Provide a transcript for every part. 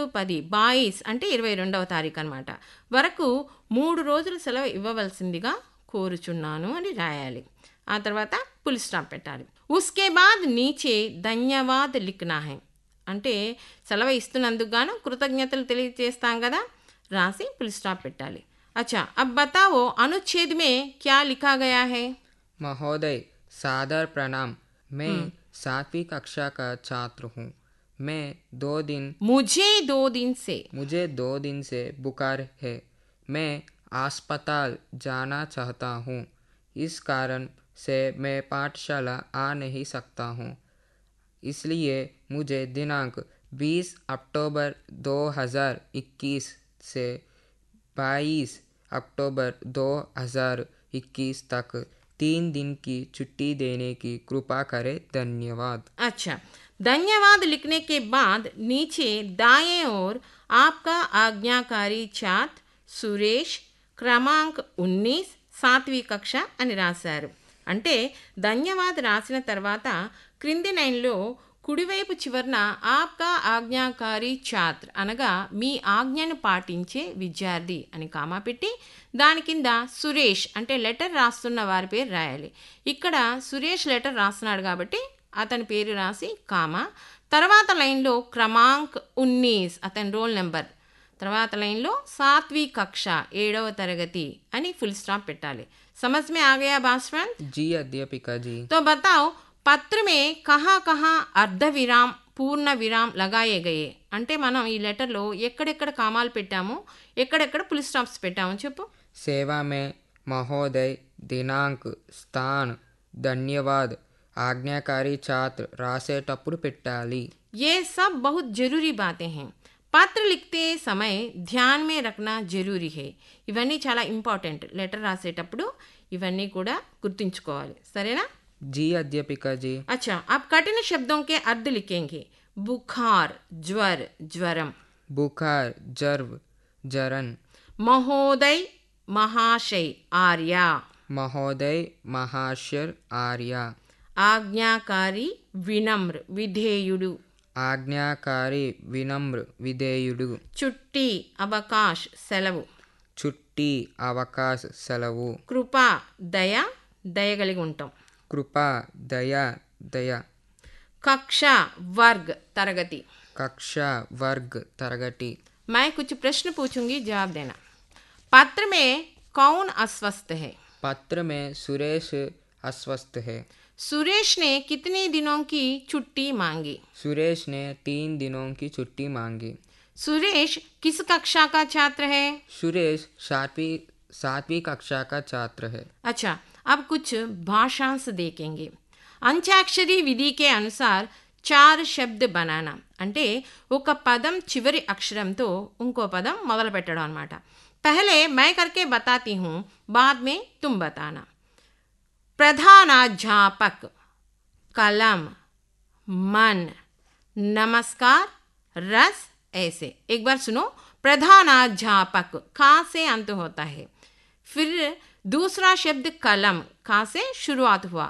3/10/22 అంటే 22వ తారీఖు అనమాట వరకు 3 రోజులు సెలవు ఇవ్వవలసిందిగా కోరుచున్నాను అని రాయాలి. ఆ తర్వాత ఫుల్ స్టాప్ పెట్టాలి. ఉస్కే బాద్ నీచే ధన్యవాద్ లిఖనా హై అంటే సెలవు ఇస్తున్నందుకు గాను కృతజ్ఞతలు తెలియజేస్తాం కదా, రాసి ఫుల్ స్టాప్ పెట్టాలి. अच्छा अब बताओ अनुच्छेद में क्या लिखा गया है? महोदय सादर प्रणाम, मैं 7वीं कक्षा का छात्र हूँ। मुझे 2 दिन से बुखार है। मैं अस्पताल जाना चाहता हूँ। इस कारण से मैं पाठशाला आ नहीं सकता हूँ, इसलिए मुझे दिनांक 20 अक्टूबर 2021 से 22 अक्टूबर 2021 तक 3 दिन की छुट्टी देने की कृपा करें। धन्यवाद। अच्छा, धन्यवाद लिखने के बाद नीचे दाएं ओर आपका आज्ञाकारी छात्र సురేష్ క్రమాంక్ 19 7वीं కక్ష అని రాశారు. అంటే ధన్యవాద్ రాసిన తర్వాత క్రింది లైన్లో కుడివైపు చివరన ఆప్కా ఆజ్ఞాకారి ఛాత్ర అనగా మీ ఆజ్ఞను పాటించే విద్యార్థి అని కామా పెట్టి దాని కింద సురేష్ అంటే లెటర్ రాస్తున్న వారి పేరు రాయాలి. ఇక్కడ సురేష్ లెటర్ రాస్తున్నాడు కాబట్టి అతని పేరు రాసి కామా, తర్వాత లైన్లో క్రమాంక్ 19 అతని రోల్ నెంబర్, తర్వాత లైన్లో 7वीं कक्षा 7వ తరగతి అని ఫుల్ స్టాప్ పెట్టాలి. समझ में आ गया भास्वन? जी अध्यापिका जी। तो बताओ పత్ర में कहाँ कहाँ अर्ध विराम పూర్ణ విరామ్ లగాయే గయే అంటే మనం ఈ లెటర్లో ఎక్కడెక్కడ కామాలు పెట్టామో ఎక్కడెక్కడ ఫుల్ స్టాప్స్ పెట్టామో చెప్పు. సేవా మే మహోదయ్ దినాంక్ స్థాన్ ధన్యవాద్ ఆజ్ఞాకారి ఛాత్ర రాసేటప్పుడు పెట్టాలి. ये सब बहुत जरूरी बातें हैं. పత్ర లిఖతే సమయ ధ్యాన్ మే రఖనా జరూరీ హై. ఇవన్నీ చాలా ఇంపార్టెంట్. లెటర్ రాసేటప్పుడు ఇవన్నీ కూడా గుర్తుంచుకోవాలి. సరేనా? जी अध्यापिका जी। अच्छा, अब कठिन शब्दों के अर्थ लिखेंगे. बुखार ज्वर ज्वरम, बुखार जर्व जरन, महोदय महाशय आर्या, महोदय महाशय आर्या, आज्ञाकारी विनम्र विधेयुడు, ఆజ్ఞాకారి వినమ్ర విధేయుడు, చుట్టి అవకాశ్ సెలవు, చుట్టి అవకాశ సెలవు, కృపా దయ దయగలిగి ఉంటాం, కృపా దయ దయ, కక్ష వర్గ్ తరగతి, కక్ష వర్గ్ తరగతి. मैं कुछ प्रश्न पूछूंगी, जवाब देना. पत्र में कौन अस्वस्थ है? पत्र में सुरेश अस्वस्थ है. सुरेश ने कितने दिनों की छुट्टी मांगी? सुरेश ने 3 दिनों की छुट्टी मांगी. सुरेश किस कक्षा का छात्र है? सुरेश 7वीं कक्षा का छात्र है. अच्छा, अब कुछ भाषांश देखेंगे. అంత్యాక్షరి విధి के अनुसार 4 శబ్ద బనానా అంటే ఒక పదం చివరి అక్షరంతో ఇంకో పదం మొదలు పెట్టడం అన్నమాట. पहले मैं करके बताती हूँ, बाद में तुम बताना. प्रधानाध्यापक, कलम, मन, नमस्कार, रस, ऐसे. एक बार सुनो. प्रधानाध्यापक का से अंत होता है. फिर दूसरा शब्द कलम, का से शुरुआत हुआ,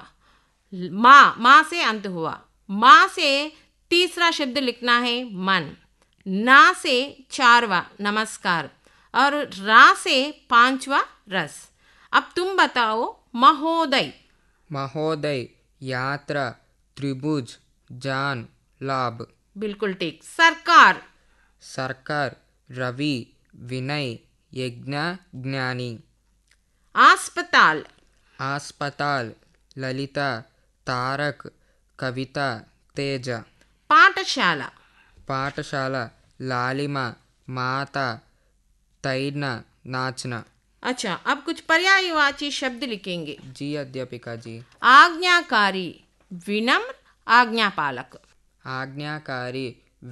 माँ से अंत हुआ. माँ से तीसरा शब्द लिखना है मन, ना से 4वां नमस्कार और रा से 5वां रस. अब तुम बताओ. महोदय, महोदय यात्रा त्रिभुज जान लाभ. बिल्कुल ठीक. सरकार, सरकार रवि विनय यज्ञ ज्ञानी. अस्पताल, अस्पताल ललिता तारक कविता तेज. पाठशाला, पाठशाला लालिमा माता तैना नाचना. अच्छा, अब कुछ पर्यायवाची शब्द लिखेंगे. जी अध्यापिका जी. आज्ञाकारी विनम्र आज्ञापालक, आज्ञाकारी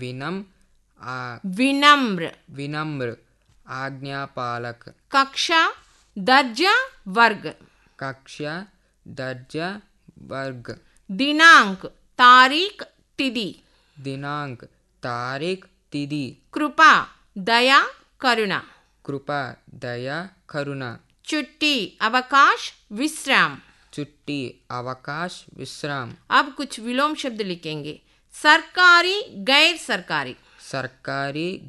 विनम्र विनम्र आज्ञापालक. कक्षा दर्जा वर्ग, कक्षा दर्जा वर्ग. दिनांक तारीख तिथि, दिनांक तारीख तिथि. कृपा दया करुणा, कृपा दया करुणा. छुट्टी अवकाश विश्राम, छुट्टी अवकाश विश्राम. अब कुछ विलोम शब्द लिखेंगे. सरकारी गैर सरकारी, सरकारी